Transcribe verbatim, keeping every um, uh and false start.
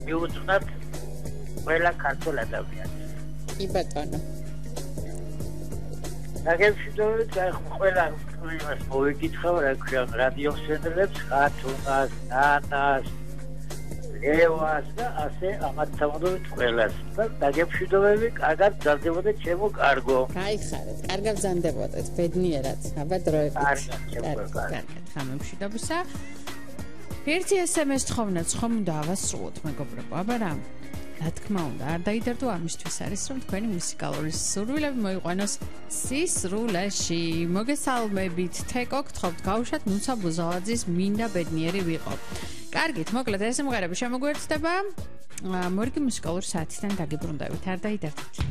მიუძღვნათ ყველა ქართულ ადამიანს. კი ბატონო. დაგემშვიდობებით ყველა იმას მოვიკითხავ, რა ქვია, რადიოსენდერებს, ხათუნას, ნანას, ლევას და ასე ამათთამოდობით ყველას. და დაგემშვიდობები, კარგად გრძელდებოდეთ ჩემო კარგო. გაიხარეთ, კარგად გრძელდებოდეთ, ბედნიერად, აბა დროებით. კარგად, ჩემო კარგად, გამომშვიდობისა. ერთი ესემეს თხოვნაც ხომ უნდა ავასრულოთ, მეგობრებო, აბა რა? რა თქმა უნდა, არ დაიდარდო ამისთვის არის, რომ თქვენი მუსიკალური სურვილები მოიყვანოს სისრულეში. მოგესალმებით, თეკო, გთხოვთ გავუშვათ ნუცა ბუზალაძის მინდა ბედნიერი ვიყო. კარგით, მოკლედ ეს სიმღერები შემოგვერდება. მორიგი მუსიკალური საათიდან დაგიბრუნდებით, არ დაიდარდეთ.